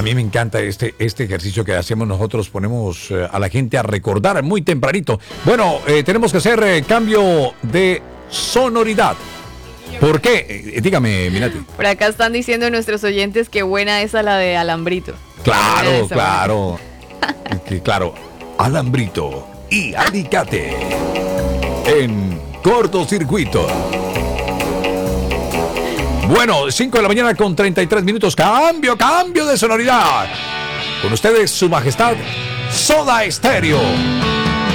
A mí me encanta este ejercicio que hacemos nosotros, ponemos a la gente a recordar muy tempranito. Bueno, tenemos que hacer cambio de sonoridad. ¿Por qué? Dígame, Minati. Por acá están diciendo nuestros oyentes que buena esa la de Alambrito. Claro, claro. Claro, Alambrito y Alicate en cortocircuito. Bueno, 5 de la mañana con 33 minutos. Cambio de sonoridad. Con ustedes, su majestad, Soda Stereo.